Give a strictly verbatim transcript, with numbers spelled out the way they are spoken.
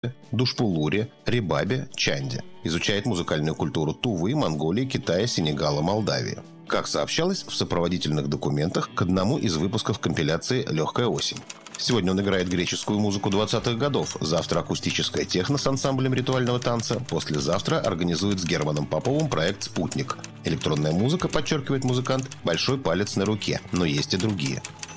Душпулуре, Рибабе, Чанде. Изучает музыкальную культуру Тувы, Монголии, Китая, Сенегала, Молдавии. Как сообщалось в сопроводительных документах к одному из выпусков компиляции «Легкая осень». Сегодня он играет греческую музыку двадцатых годов, завтра акустическое техно с ансамблем ритуального танца, послезавтра организует с Германом Поповым проект «Спутник». Электронная музыка, подчеркивает музыкант, большой палец на руке, но есть и другие.